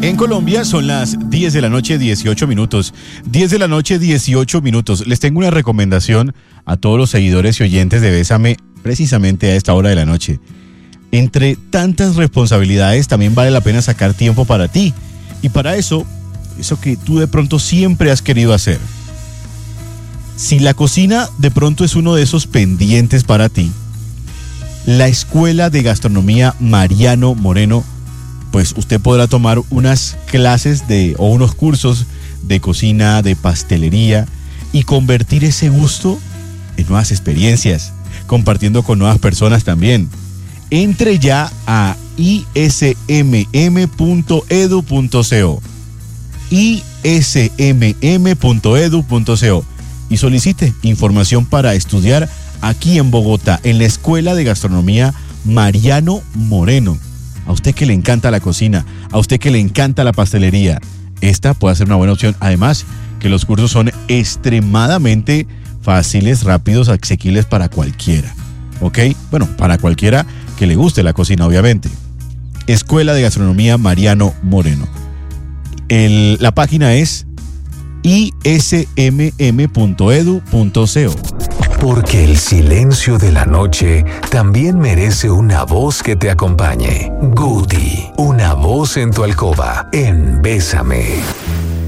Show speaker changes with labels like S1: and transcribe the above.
S1: En Colombia son las 10 de la noche, 18 minutos. 10 de la noche, 18 minutos. Les tengo una recomendación a todos los seguidores y oyentes de Bésame precisamente a esta hora de la noche. Entre tantas responsabilidades también vale la pena sacar tiempo para ti. Y para eso que tú de pronto siempre has querido hacer. Si la cocina de pronto es uno de esos pendientes para ti, la Escuela de Gastronomía Mariano Moreno, pues usted podrá tomar unas clases o unos cursos de cocina, de pastelería y convertir ese gusto en nuevas experiencias, compartiendo con nuevas personas también. Entre ya a ismm.edu.co, ismm.edu.co y solicite información para estudiar aquí en Bogotá, en la Escuela de Gastronomía Mariano Moreno. A usted que le encanta la cocina, a usted que le encanta la pastelería, esta puede ser una buena opción. Además, que los cursos son extremadamente fáciles, rápidos, asequibles para cualquiera. ¿Ok? Bueno, para cualquiera que le guste la cocina, obviamente. Escuela de Gastronomía Mariano Moreno. La página es ismm.edu.co.
S2: Porque el silencio de la noche también merece una voz que te acompañe. Guti, una voz en tu alcoba, en Bésame.